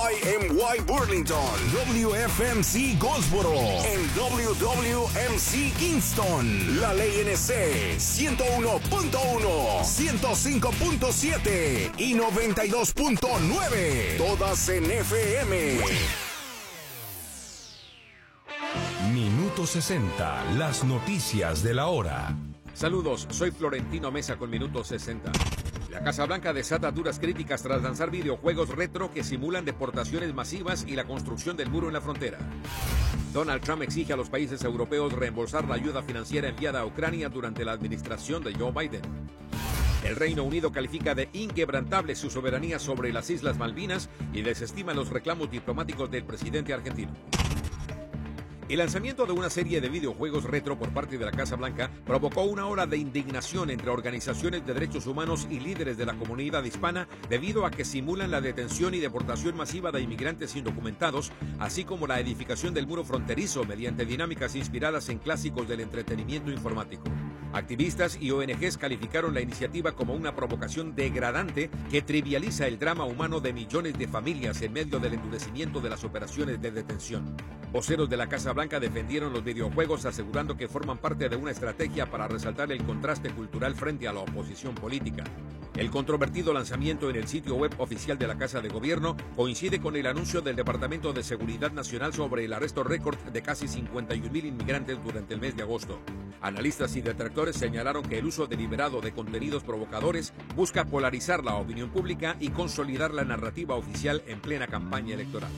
YMY Burlington, WFMC Goldsboro, en WWMC Kingston, la ley NC 101.1, 105.7 y 92.9, todas en FM. Minuto 60, las noticias de la hora. Saludos, soy Florentino Mesa con Minuto 60. La Casa Blanca desata duras críticas tras lanzar videojuegos retro que simulan deportaciones masivas y la construcción del muro en la frontera. Donald Trump exige a los países europeos reembolsar la ayuda financiera enviada a Ucrania durante la administración de Joe Biden. El Reino Unido califica de inquebrantable su soberanía sobre las Islas Malvinas y desestima los reclamos diplomáticos del presidente argentino. El lanzamiento de una serie de videojuegos retro por parte de la Casa Blanca provocó una ola de indignación entre organizaciones de derechos humanos y líderes de la comunidad hispana debido a que simulan la detención y deportación masiva de inmigrantes indocumentados, así como la edificación del muro fronterizo mediante dinámicas inspiradas en clásicos del entretenimiento informático. Activistas y ONGs calificaron la iniciativa como una provocación degradante que trivializa el drama humano de millones de familias en medio del endurecimiento de las operaciones de detención. Voceros de la Casa Blanca defendieron los videojuegos asegurando que forman parte de una estrategia para resaltar el contraste cultural frente a la oposición política. El controvertido lanzamiento en el sitio web oficial de la Casa de Gobierno coincide con el anuncio del Departamento de Seguridad Nacional sobre el arresto récord de casi 51,000 inmigrantes durante el mes de agosto. Analistas y detractores señalaron que el uso deliberado de contenidos provocadores busca polarizar la opinión pública y consolidar la narrativa oficial en plena campaña electoral.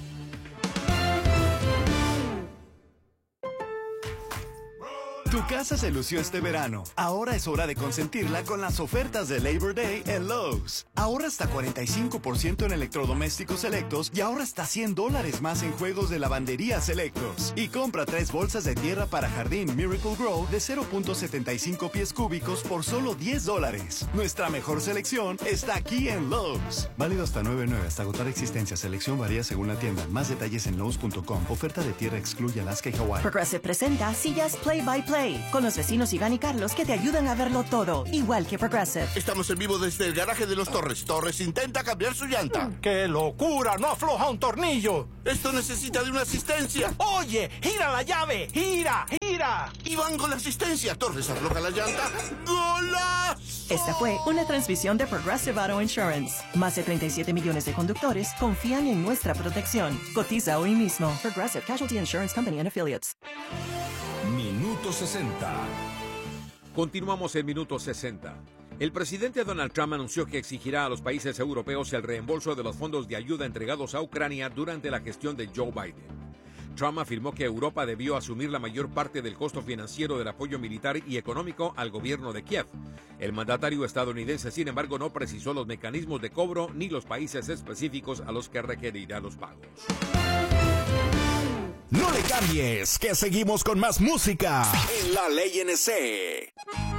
Tu casa se lució este verano. Ahora es hora de consentirla con las ofertas de Labor Day en Lowe's. Ahorra hasta 45% en electrodomésticos selectos y ahorra hasta $100 más en juegos de lavandería selectos. Y compra 3 bolsas de tierra para jardín Miracle Grow de 0.75 pies cúbicos por solo $10. Nuestra mejor selección está aquí en Lowe's. Válido hasta 9/9 hasta agotar existencia. Selección varía según la tienda. Más detalles en Lowe's.com. Oferta de tierra excluye Alaska y Hawái. Progressive presenta sillas Play by Play con los vecinos Iván y Carlos que te ayudan a verlo todo, igual que Progressive. Estamos en vivo desde el garaje de los Torres. Torres intenta cambiar su llanta. ¡Qué locura! ¡No afloja un tornillo! Esto necesita de una asistencia. ¡Oye! ¡Gira la llave! ¡Gira! ¡Gira! Iván con la asistencia. Torres afloja la llanta. ¡Golazo! Esta fue una transmisión de Progressive Auto Insurance. Más de 37 millones de conductores confían en nuestra protección. Cotiza hoy mismo. Progressive Casualty Insurance Company and Affiliates. Minuto 60. Continuamos en Minuto 60. El presidente Donald Trump anunció que exigirá a los países europeos el reembolso de los fondos de ayuda entregados a Ucrania durante la gestión de Joe Biden. Trump afirmó que Europa debió asumir la mayor parte del costo financiero del apoyo militar y económico al gobierno de Kiev. El mandatario estadounidense, sin embargo, no precisó los mecanismos de cobro ni los países específicos a los que requerirá los pagos. No le cambies, que seguimos con más música en La Ley NC.